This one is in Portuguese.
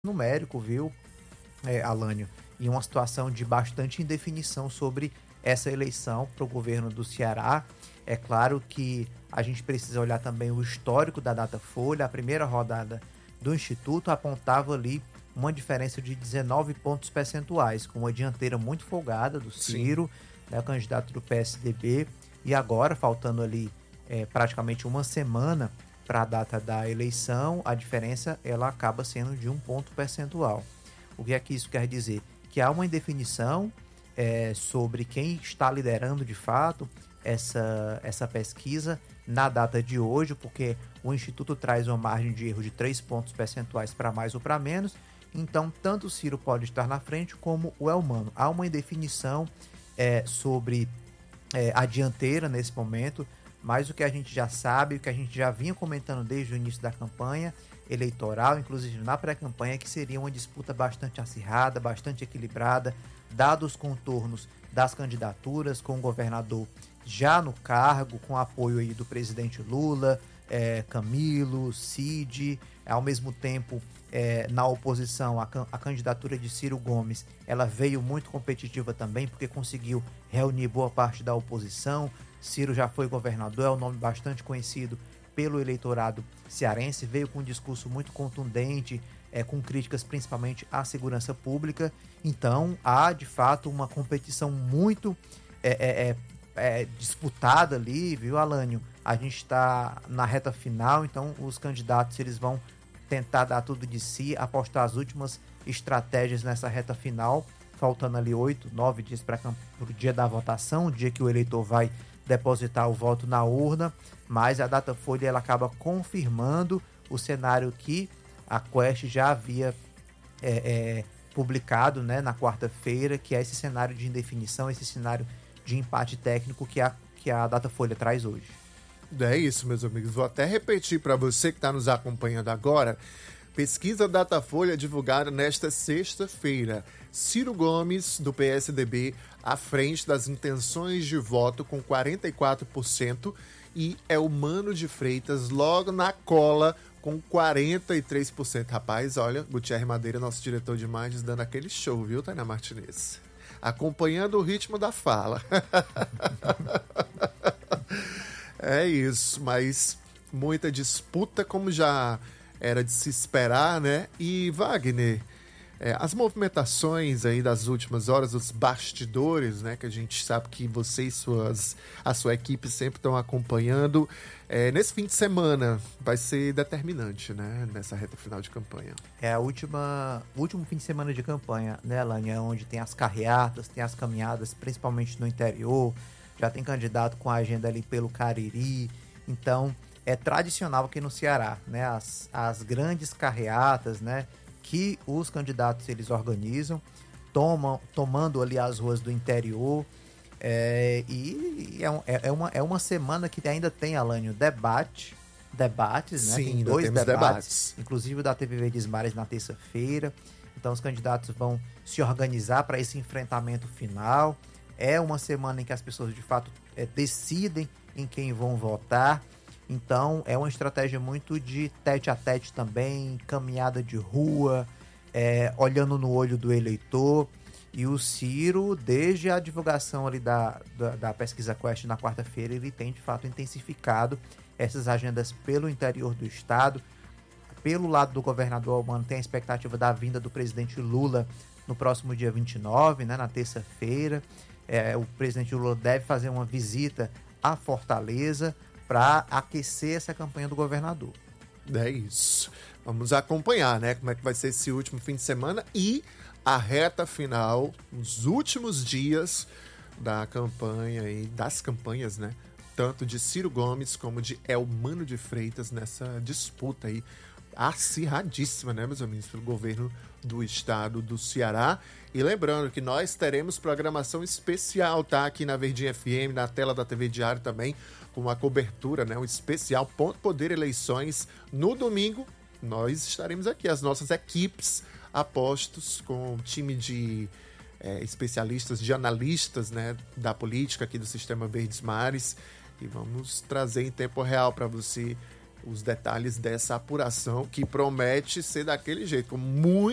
numérico, viu, Alânio, e uma situação de bastante indefinição sobre essa eleição para o governo do Ceará. É claro que a gente precisa olhar também o histórico da Datafolha. A primeira rodada do Instituto apontava ali uma diferença de 19 pontos percentuais, com uma dianteira muito folgada do Ciro, né, o candidato do PSDB, e agora, faltando ali praticamente uma semana para a data da eleição, a diferença ela acaba sendo de 1 ponto percentual. O que é que isso quer dizer? Que há uma indefinição sobre quem está liderando de fato essa pesquisa na data de hoje, porque o Instituto traz uma margem de erro de 3 pontos percentuais para mais ou para menos, então tanto o Ciro pode estar na frente como o Elmano. Há uma indefinição sobre a dianteira nesse momento, mas o que a gente já sabe, o que a gente já vinha comentando desde o início da campanha eleitoral, inclusive na pré-campanha, que seria uma disputa bastante acirrada, bastante equilibrada, dados os contornos das candidaturas, com o governador já no cargo, com apoio aí do presidente Lula, Camilo, Cid, ao mesmo tempo na oposição, a candidatura de Ciro Gomes, ela veio muito competitiva também, porque conseguiu reunir boa parte da oposição. Ciro já foi governador, é um nome bastante conhecido pelo eleitorado cearense, veio com um discurso muito contundente, com críticas principalmente à segurança pública. Então, há de fato uma competição muito disputada ali, viu, Alânio? A gente está na reta final, então os candidatos eles vão tentar dar tudo de si, apostar as últimas estratégias nessa reta final, faltando ali 8, 9 dias para o dia da votação, o dia que o eleitor vai depositar o voto na urna, mas a Datafolha ela acaba confirmando o cenário que a Quest já havia publicado, né, na quarta-feira, que é esse cenário de indefinição, esse cenário de empate técnico que a Datafolha traz hoje. É isso, meus amigos. Vou até repetir para você que está nos acompanhando agora. Pesquisa Datafolha divulgada nesta sexta-feira. Ciro Gomes, do PSDB, à frente das intenções de voto com 44% e Elmano de Freitas logo na cola com 43%. Rapaz, olha, Gutierre Madeira, nosso diretor de imagens, dando aquele show, viu, Tainá Martinez? Acompanhando o ritmo da fala. É isso, mas muita disputa, como já era de se esperar, né? E Wagner, as movimentações aí das últimas horas, os bastidores, né? Que a gente sabe que você e a sua equipe sempre estão acompanhando. Nesse fim de semana vai ser determinante, né? Nessa reta final de campanha. É o último fim de semana de campanha, né, Alânia? Onde tem as carreatas, tem as caminhadas, principalmente no interior. Já tem candidato com a agenda ali pelo Cariri. Então, é tradicional aqui no Ceará, né? As grandes carreatas, né? Que os candidatos eles organizam, tomando ali as ruas do interior. E é uma semana que ainda tem, Alânio, debates, né? Sim, Tem 2 debates. Inclusive o da TV Verdes Mares na terça-feira. Então os candidatos vão se organizar para esse enfrentamento final. É uma semana em que as pessoas de fato decidem em quem vão votar. Então é uma estratégia muito de tete a tete também, caminhada de rua, olhando no olho do eleitor. E o Ciro, desde a divulgação ali da pesquisa Quest na quarta-feira, ele tem de fato intensificado essas agendas pelo interior do estado. Pelo lado do governador Elmano, tem a expectativa da vinda do presidente Lula no próximo dia 29, né, na terça-feira. O presidente Lula deve fazer uma visita à Fortaleza para aquecer essa campanha do governador. É isso. Vamos acompanhar, né, como é que vai ser esse último fim de semana e a reta final, os últimos dias da campanha e das campanhas, né, tanto de Ciro Gomes como de Elmano de Freitas nessa disputa aí acirradíssima, né, meus amigos, pelo governo do estado do Ceará. E lembrando que nós teremos programação especial, tá? Aqui na Verdinha FM, na tela da TV Diário também, com uma cobertura, né? Um especial Ponto Poder Eleições. No domingo, nós estaremos aqui, as nossas equipes apostos com um time de especialistas, de analistas, né? Da política aqui do Sistema Verdes Mares. E vamos trazer em tempo real para você os detalhes dessa apuração que promete ser daquele jeito, com muito